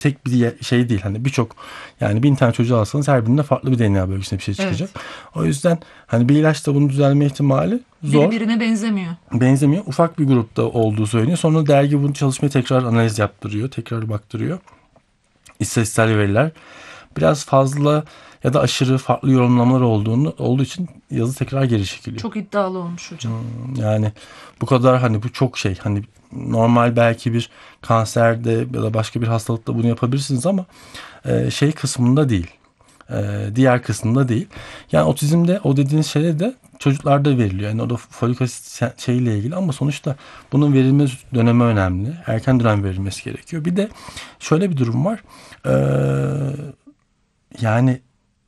tek bir şey değil. Hani birçok, yani 1000 tane çocuğu alsanız her birinde farklı bir DNA bölgesinde bir şey çıkacak. Evet. O yüzden hani bir ilaçla bunun düzelme ihtimali zor. Birbirine benzemiyor. Benzemiyor. Ufak bir grupta olduğu söyleniyor. Sonra dergi bunu çalışmaya tekrar analiz yaptırıyor. Tekrar baktırıyor. İstatistiksel veriler biraz fazla ya da aşırı farklı yorumlamalar olduğu için yazı tekrar geri çekiliyor. Çok iddialı olmuş hocam. Yani bu kadar, hani bu çok şey, hani normal belki bir kanserde ya da başka bir hastalıkta bunu yapabilirsiniz ama şey kısmında değil. Diğer kısmında değil. Yani otizmde o dediğiniz şeyler de çocuklarda veriliyor. Yani o da folik asit şeyle ilgili ama sonuçta bunun verilme dönemi önemli. Erken dönem verilmesi gerekiyor. Bir de şöyle bir durum var. Yani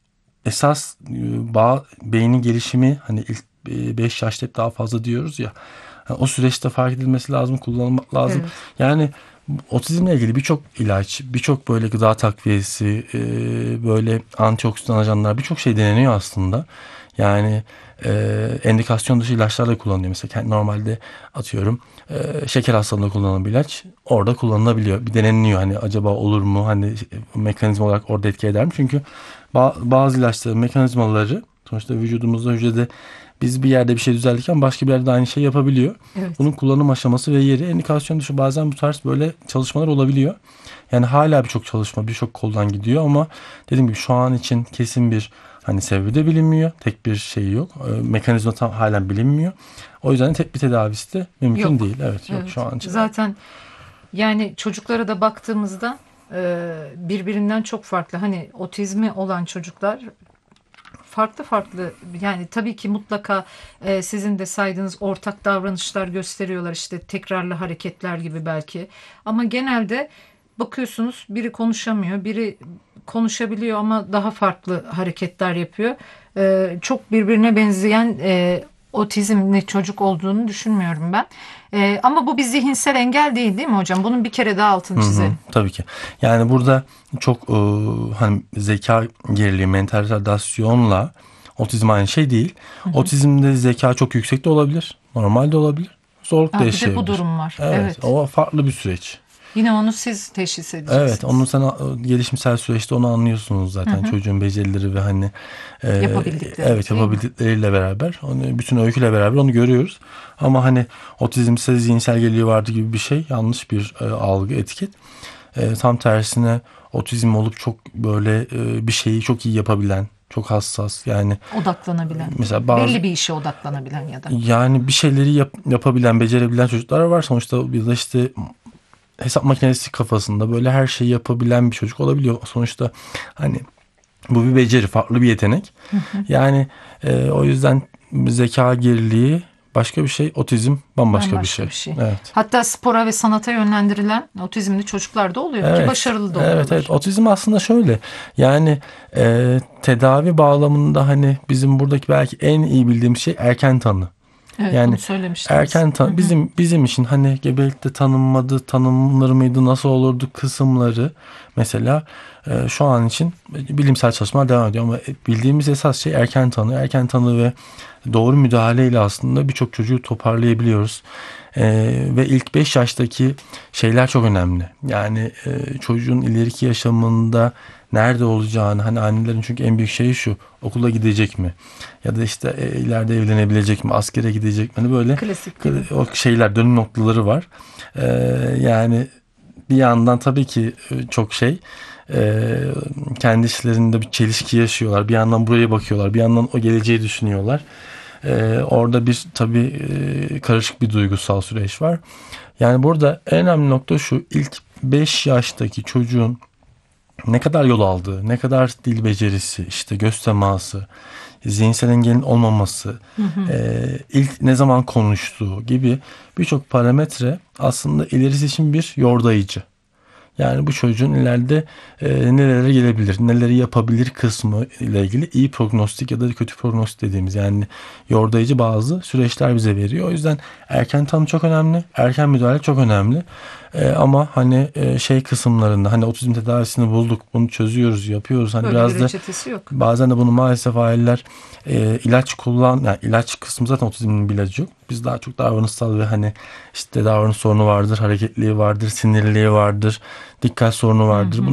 esas beynin gelişimi hani ilk 5 yaşta hep daha fazla diyoruz ya. Yani o süreçte fark edilmesi lazım, kullanılmak lazım. Evet. Yani otizmle ilgili birçok ilaç, birçok böyle gıda takviyesi, böyle antioksidan ajanlar, birçok şey deneniyor aslında. Yani endikasyon dışı ilaçlar da kullanılıyor. Mesela normalde atıyorum şeker hastalığında kullanılan bir ilaç orada kullanılabiliyor. Bir deneniyor, hani acaba olur mu? Hani mekanizma olarak orada etki eder mi? Çünkü bazı ilaçların mekanizmaları sonuçta vücudumuzda, hücrede biz bir yerde bir şey düzeltirken başka bir yerde aynı şey yapabiliyor. Evet. Bunun kullanım aşaması ve yeri, endikasyon dışı bazen bu tarz böyle çalışmalar olabiliyor. Yani hala birçok çalışma birçok koldan gidiyor ama dediğim gibi şu an için kesin bir hani sebebi de bilinmiyor. Tek bir şey yok. Mekanizma tam halen bilinmiyor. O yüzden tek bir tedavisi de mümkün Yok. değil. Evet, yok Evet. şu an için. Zaten yani çocuklara da baktığımızda birbirinden çok farklı. Hani otizmi olan çocuklar farklı farklı, yani tabii ki mutlaka sizin de saydığınız ortak davranışlar gösteriyorlar, işte tekrarlı hareketler gibi belki, ama genelde bakıyorsunuz biri konuşamıyor, biri konuşabiliyor ama daha farklı hareketler yapıyor. Çok birbirine benzeyen otizmli çocuk olduğunu düşünmüyorum ben. Ama bu bir zihinsel engel değil mi hocam? Bunun bir kere daha altını çizelim. Tabii ki. Yani burada çok hani zeka geriliği, mental retardasyonla otizm aynı şey değil. Otizmde zeka çok yüksek de olabilir, normal de olabilir, zorluk da Bir de bu yaşayabilir. durum var. Evet, Evet. o farklı bir süreç. Yine onu siz teşhis edeceksiniz. Evet, onun sen gelişimsel süreçte onu anlıyorsunuz zaten, çocuğun becerileri ve hani Yapabildikleri, evet, değil mi? yapabildikleriyle beraber onu, bütün öyküyle beraber onu görüyoruz. Ama hani otizmse zihinsel geriliği vardı gibi bir şey yanlış bir algı, etiket. Tam tersine otizm olup çok böyle bir şeyi çok iyi yapabilen, çok hassas, yani Odaklanabilen. mesela Belli bir işe odaklanabilen ya da. yani bir şeyleri yapabilen, becerebilen çocuklar var. Sonuçta bir de işte hesap makinesi kafasında böyle her şeyi yapabilen bir çocuk olabiliyor. Sonuçta hani bu bir beceri, farklı bir yetenek. Yani o yüzden zeka geriliği başka bir şey, otizm bambaşka bir şey. Bir şey. Evet. Hatta spora ve sanata yönlendirilen otizmli çocuklar da oluyor ki Evet, başarılı da oluyorlar. evet. Otizm aslında şöyle, yani tedavi bağlamında hani bizim buradaki belki en iyi bildiğimiz şey erken tanı. Evet, Yani bunu söylemiştiniz. bizim için hani gebelikte tanınır mıydı, nasıl olurdu kısımları mesela şu an için bilimsel çalışmalar devam ediyor ama bildiğimiz esas şey erken tanı ve doğru müdahaleyle aslında birçok çocuğu toparlayabiliyoruz. Ve ilk 5 yaştaki şeyler çok önemli. Yani çocuğun ileriki yaşamında nerede olacağını, hani annelerin çünkü en büyük şeyi şu: okula gidecek mi? Ya da işte ileride evlenebilecek mi? Askere gidecek mi? Hani böyle Klasik gibi. o şeyler, dönüm noktaları var. Yani bir yandan tabii ki çok kendi işlerinde bir çelişki yaşıyorlar. Bir yandan buraya bakıyorlar, bir yandan o geleceği düşünüyorlar. Orada bir tabii karışık bir duygusal süreç var. Yani burada en önemli nokta şu: ilk 5 yaştaki çocuğun ne kadar yol aldığı, ne kadar dil becerisi, işte göz teması, zihinsel engelin olmaması, ilk ne zaman konuştuğu gibi birçok parametre aslında ilerisi için bir yordayıcı. Yani bu çocuğun ileride nelere gelebilir, neleri yapabilir kısmı ile ilgili iyi prognostik ya da kötü prognostik dediğimiz, yani yordayıcı bazı süreçler bize veriyor. O yüzden erken tanı çok önemli, erken müdahale çok önemli. Ama hani şey kısımlarında, hani otizm tedavisini bulduk, bunu çözüyoruz, yapıyoruz. Hani Böyle biraz bir da reçetesi yok. bazen de bunu maalesef aileler ilaç yani ilaç kısmı, zaten otizmin bir ilacı yok. Biz daha çok davranışsal ve hani işte davranış sorunu vardır, hareketliği vardır, sinirliliği vardır, dikkat sorunu vardır.